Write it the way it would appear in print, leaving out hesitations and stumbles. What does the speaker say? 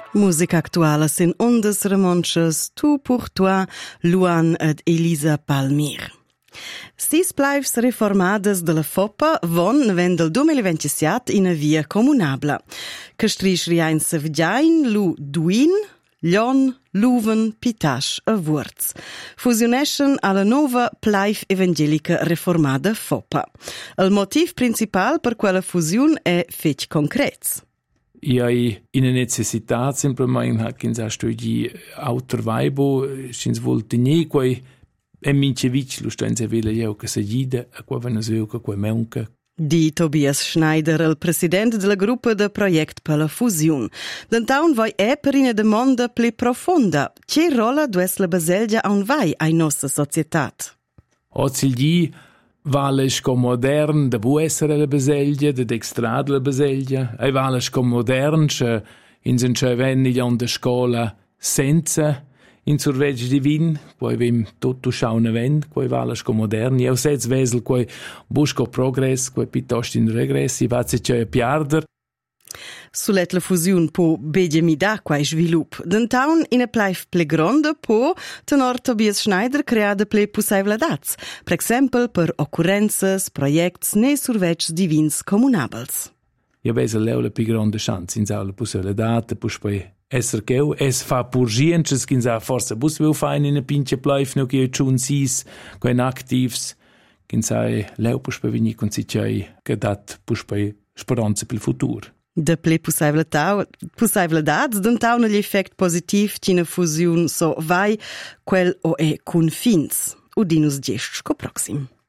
Musica actuala sin ondas remonches Tu pour toi, Luan ed Elisa Palmir. Sis plaivs reformadas de la FOPA von del 2027 in a via comunabla. Castrisch riain Savgiain, Lu Duin, Lion, Luven, Pitasch a Wurz. Fusioneschen alla nova plaiv evangelica reformada FOPA. Il motiv principal per quella fusiun è fetg concrets. Ich habe eine Necessität, semplicemente, che in studi autor vaibo, schins volte nie, quai e mince vic, lo stenze vele io che se gida, a qua venezuela, quai meunca. Di Tobias Schneider, il presidente della gruppa de project per la fusione. D'antaun voi è per una domanda più profonda. Che rola dues la Baselgia a un vai ai nostra società? Oggi gli vales com modern, da bu essere la Baselgia, da dextrad la Baselgia, e vales com modern, in sen venni an der scola senza in surveggi divin, poi vem tutto schaune vend, poi vales com modern, io sez vesel poi busco progress, poi piuttosto in regress, i vazze c'è piarder. Sulet la fusiun po bedemida quai svilup. D'antaun ina plaif ple gronda po tenor Tobias Schneider creada ple possibledats, per exempel per occurrenzas, projects ne surveggs divins comunabels. Io vesel leu la pi gronda chance in saula possibledata, pus poi esser cheu, es fa purgiences che in sa forza bus veu fain in a pinche plaif no che chun sis, quen activs, che in sa leu pus poi vini con si c'hai che dat pus poi speranza pel futur. De ple possibledats d'antaun gli effect positiv c'ina fusiun so vai, quel o è cun fins. Udinus gest sco proxim.